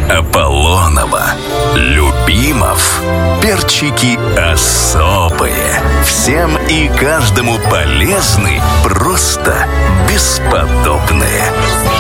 Аполлонова, Любимов. Перчики особые. Всем и каждому полезны, просто бесподобные.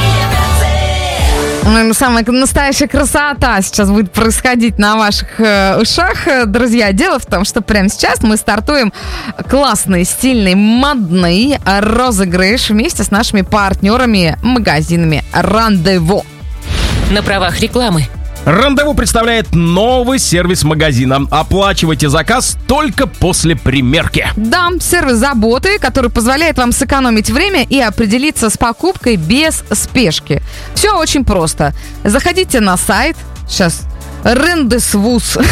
Самая настоящая красота сейчас будет происходить на ваших ушах. Друзья, дело в том, что прямо сейчас мы стартуем классный, стильный, модный розыгрыш вместе с нашими партнерами, магазинами «Рандеву». На правах рекламы. «Рандеву» представляет новый сервис магазина. Оплачивайте заказ только после примерки. Да, сервис заботы, который позволяет вам сэкономить время и определиться с покупкой без спешки. Все очень просто. Заходите на сайт. Сейчас. Rendezvous.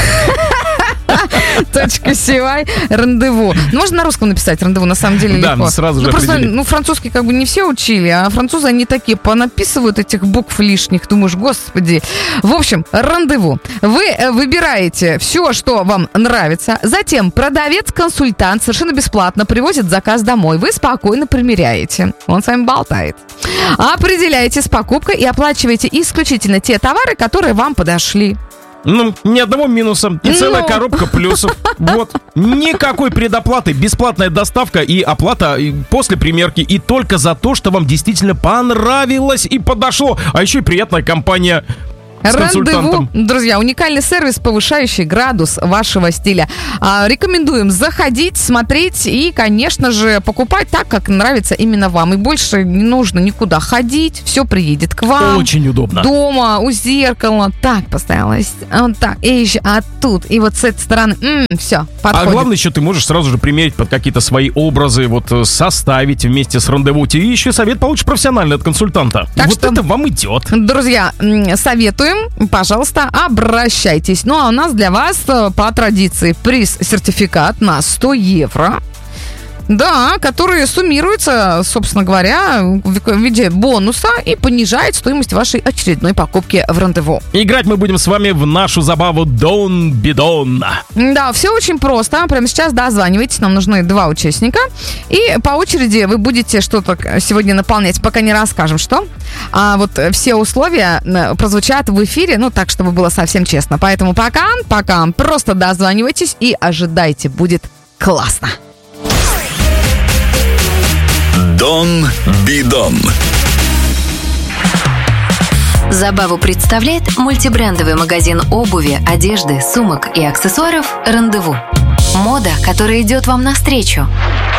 .CY, рандеву. Можно на русском написать рандеву, на самом деле легко. Да, сразу же просто, определить. французский как бы не все учили, а французы они такие понаписывают этих букв лишних. Думаешь, господи. В общем, рандеву. Вы выбираете все, что вам нравится. Затем продавец-консультант совершенно бесплатно привозит заказ домой. Вы спокойно примеряете. Он с вами болтает. Определяете с покупкой и оплачиваете исключительно те товары, которые вам подошли. Ни одного минуса и целая коробка плюсов. Вот. Никакой предоплаты, бесплатная доставка и оплата после примерки. И только за то, что вам действительно понравилось и подошло. А еще и приятная компания с консультантом. Рандеву, друзья, уникальный сервис, повышающий градус вашего стиля. Рекомендуем заходить, смотреть и, конечно же, покупать так, как нравится именно вам. И больше не нужно никуда ходить, все приедет к вам. Очень удобно. Дома, у зеркала. Так поставилось, вот так, и еще, а тут, и вот с этой стороны, все, подходит. А главное, еще ты можешь сразу же примерить под какие-то свои образы, вот составить вместе с рандеву. И еще совет получишь профессиональный от консультанта. Так вот что, это вам идет. Друзья, советуем, пожалуйста, обращайтесь. Ну, а у нас для вас по традиции приз-сертификат на 100 евро. Да, который суммируется, собственно говоря, в виде бонуса и понижает стоимость вашей очередной покупки в рандеву. Играть мы будем с вами в нашу забаву Дон Бидон. Да, все очень просто. Прямо сейчас дозванивайтесь. Нам нужны 2 участника. И по очереди вы будете что-то сегодня наполнять, пока не расскажем, что. А вот все условия прозвучат в эфире, ну так, чтобы было совсем честно. Поэтому пока просто дозванивайтесь и ожидайте. Будет классно. Дон Бидон. Забаву представляет мультибрендовый магазин обуви, одежды, сумок и аксессуаров «Рандеву». Мода, которая идет вам навстречу.